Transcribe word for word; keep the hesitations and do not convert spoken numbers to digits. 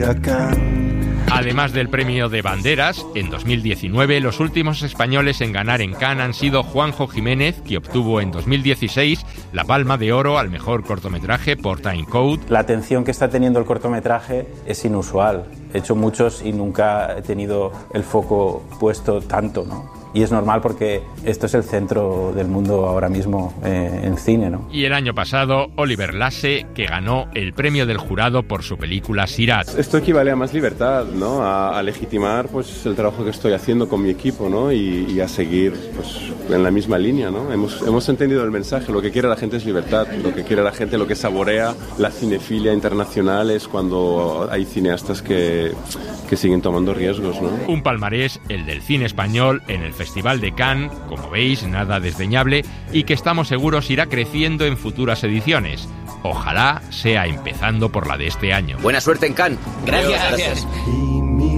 a Cannes. Además del premio de Banderas, en dos mil diecinueve los últimos españoles en ganar en Cannes han sido Juanjo Jiménez, que obtuvo en dos mil dieciséis la Palma de Oro al mejor cortometraje por Time Code. La atención que está teniendo el cortometraje es inusual. He hecho muchos y nunca he tenido el foco puesto tanto, ¿no? Y es normal porque esto es el centro del mundo ahora mismo eh, en cine, ¿no? Y el año pasado, Oliver Lasse, que ganó el premio del jurado por su película Sirat. Esto equivale a más libertad, ¿no? A, a legitimar pues, el trabajo que estoy haciendo con mi equipo, ¿no? Y, y a seguir pues, en la misma línea, ¿no? Hemos, hemos entendido el mensaje. Lo que quiere la gente es libertad. Lo que quiere la gente, lo que saborea la cinefilia internacional es cuando hay cineastas que, que siguen tomando riesgos, ¿no? Un palmarés, el del cine español, en el Festival de Cannes, como veis, nada desdeñable, y que estamos seguros irá creciendo en futuras ediciones. Ojalá sea empezando por la de este año. Buena suerte en Cannes. Gracias. Gracias.